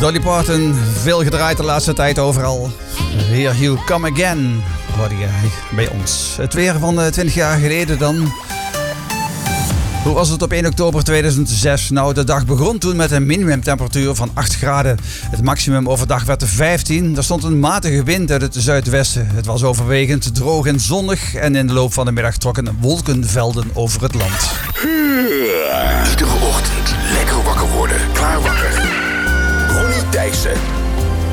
Dolly Parton, veel gedraaid de laatste tijd overal. Here You Come Again, hoorde je bij ons. Het weer van 20 jaar geleden dan. Hoe was het op 1 oktober 2006? Nou, de dag begon toen met een minimumtemperatuur van 8 graden. Het maximum overdag werd 15. Er stond een matige wind uit het zuidwesten. Het was overwegend droog en zonnig. En in de loop van de middag trokken wolkenvelden over het land. Iedere ochtend lekker wakker worden. Klaar wakker. Ronnie Thijssen